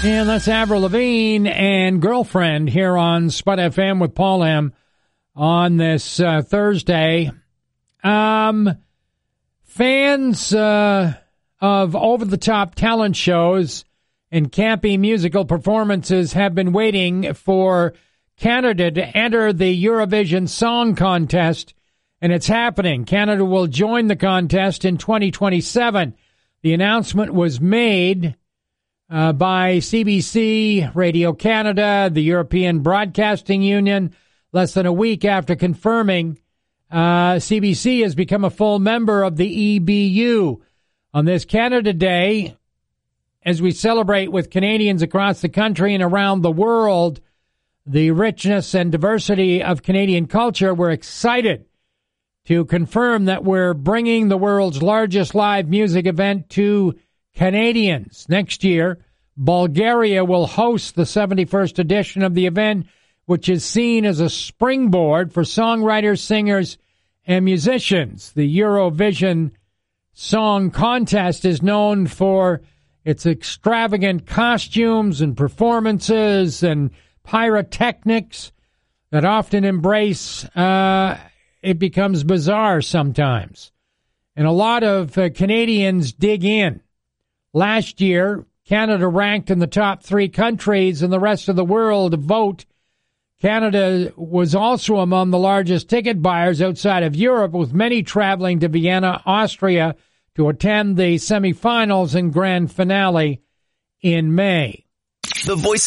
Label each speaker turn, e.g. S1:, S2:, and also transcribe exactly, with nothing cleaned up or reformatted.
S1: And that's Avril Lavigne and Girlfriend here on Spud F M with Paul M. on this uh, Thursday. Um, fans uh, of over-the-top talent shows and campy musical performances have been waiting for Canada to enter the Eurovision Song Contest, and it's happening. Canada will join the contest in twenty twenty-seven. The announcement was made Uh, by C B C, Radio Canada, the European Broadcasting Union, less than a week after confirming uh, C B C has become a full member of the E B U. On this Canada Day, as we celebrate with Canadians across the country and around the world the richness and diversity of Canadian culture, we're excited to confirm that we're bringing the world's largest live music event to Canadians. Next year, Bulgaria will host the seventy-first edition of the event, which is seen as a springboard for songwriters, singers, and musicians. The Eurovision Song Contest is known for its extravagant costumes and performances and pyrotechnics that often embrace, uh, it becomes bizarre sometimes. And a lot of uh, Canadians dig in. Last year, Canada ranked in the top three countries in the rest of the world to vote. Canada was also among the largest ticket buyers outside of Europe, with many traveling to Vienna, Austria, to attend the semifinals and grand finale in May.
S2: The Voice